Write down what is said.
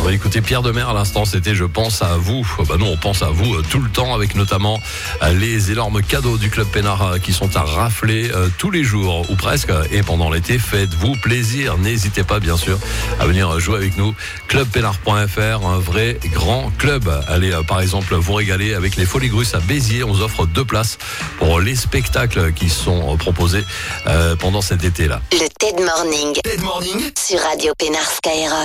On va écouter Pierre Demers à l'instant, c'était Je pense à vous. Nous on pense à vous tout le temps avec notamment les énormes cadeaux du Club Pénard qui sont à rafler tous les jours ou presque. Et pendant l'été, faites-vous plaisir. N'hésitez pas bien sûr à venir jouer avec nous. Clubpénard.fr, un vrai grand club. Allez par exemple vous régaler avec les Folies Grusses à Béziers. On vous offre 2 places pour les spectacles qui sont proposés pendant cet été-là. Le TED Morning. TED Morning Sur Radio Pénard Skyrock.